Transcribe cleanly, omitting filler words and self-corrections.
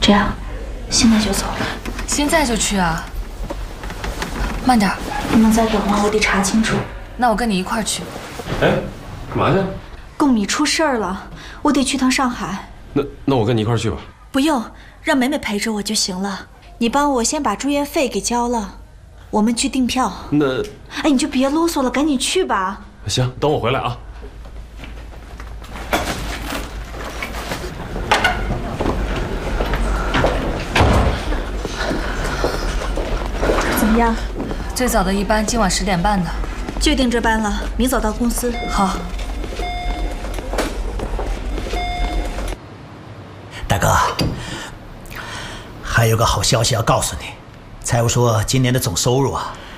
这样，现在就走。 现在就去啊？慢点， 不能再等了，我得查清楚。 那我跟你一块儿去。 哎，干嘛去？ 贡米出事儿了，我得去趟上海。 那我跟你一块儿去吧。 不用，让美美陪着我就行了。你帮我先把住院费给交了，我们去订票。 那， 哎，你就别啰嗦了，赶紧去吧。 行，等我回来啊。 怎么样？ 最早的一班今晚10点半的， 就订这班了，明早到公司。 好。 大哥，还有个好消息要告诉你，财务说今年的总收入啊